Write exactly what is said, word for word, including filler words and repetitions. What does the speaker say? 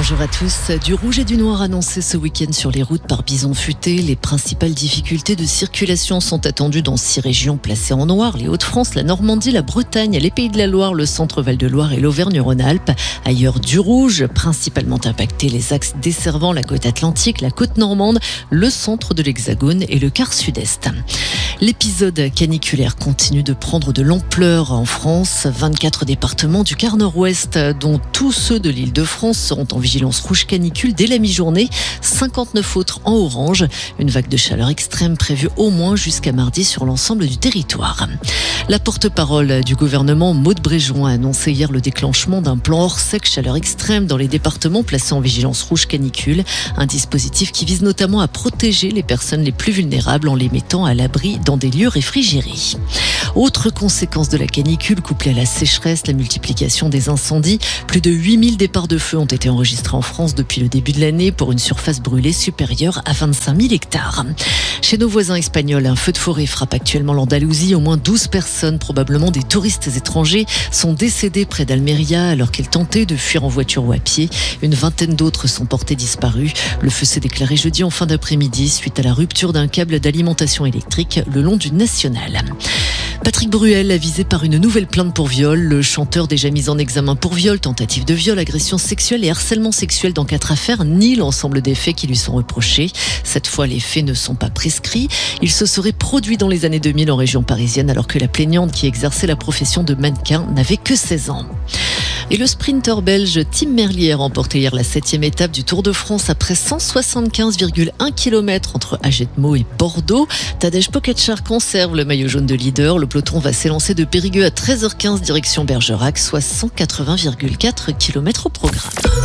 Bonjour à tous. Du rouge et du noir annoncé ce week-end sur les routes par Bison Futé. Les principales difficultés de circulation sont attendues dans six régions placées en noir. Les Hauts-de-France, la Normandie, la Bretagne, les Pays de la Loire, le centre Val-de-Loire et l'Auvergne-Rhône-Alpes. Ailleurs du rouge, principalement impactés les axes desservant la côte atlantique, la côte normande, le centre de l'Hexagone et le quart sud-est. L'épisode caniculaire continue de prendre de l'ampleur en France. vingt-quatre départements du quart nord-ouest, dont tous ceux de l'Île-de-France, seront en vigilance rouge canicule dès la mi-journée. cinquante-neuf autres en orange. Une vague de chaleur extrême prévue au moins jusqu'à mardi sur l'ensemble du territoire. La porte-parole du gouvernement, Maud Bréjon, a annoncé hier le déclenchement d'un plan hors sec chaleur extrême dans les départements placés en vigilance rouge canicule. Un dispositif qui vise notamment à protéger les personnes les plus vulnérables en les mettant à l'abri dans des lieux réfrigérés. Autre conséquence de la canicule, couplée à la sécheresse, la multiplication des incendies. Plus de huit mille départs de feu ont été enregistrés en France depuis le début de l'année pour une surface brûlée supérieure à vingt-cinq mille hectares. Chez nos voisins espagnols, un feu de forêt frappe actuellement l'Andalousie. Au moins douze personnes, probablement des touristes étrangers, sont décédées près d'Almeria alors qu'elles tentaient de fuir en voiture ou à pied. Une vingtaine d'autres sont portées disparues. Le feu s'est déclaré jeudi en fin d'après-midi suite à la rupture d'un câble d'alimentation électrique le long du national. Patrick Bruel, avisé par une nouvelle plainte pour viol. Le chanteur, déjà mis en examen pour viol, tentative de viol, agression sexuelle et harcèlement sexuel dans quatre affaires, nie l'ensemble des faits qui lui sont reprochés. Cette fois, les faits ne sont pas prescrits. Il se serait produit dans les années deux mille en région parisienne alors que la plaignante qui exerçait la profession de mannequin n'avait que seize ans. Et le sprinter belge Tim Merlier a remporté hier la septième étape du Tour de France après cent soixante-quinze virgule un kilomètres entre Agetmo et Bordeaux. Tadej Pogačar conserve le maillot jaune de leader. Le peloton va s'élancer de Périgueux à treize heures quinze direction Bergerac, soit cent quatre-vingts virgule quatre kilomètres au programme.